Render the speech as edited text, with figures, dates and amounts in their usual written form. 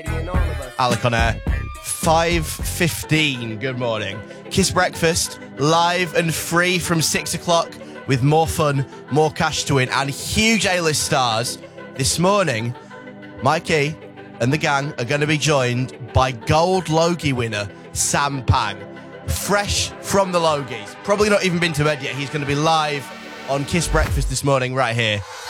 Alec on air. 5:15. Good morning. Kiss Breakfast, live and free from 6 o'clock with more fun, more cash to win, and huge A-list stars. This morning, Mikey and the gang are going to be joined by Gold Logie winner Sam Pang. Fresh from the Logies. Probably not even been to bed yet. He's going to be live on Kiss Breakfast this morning right here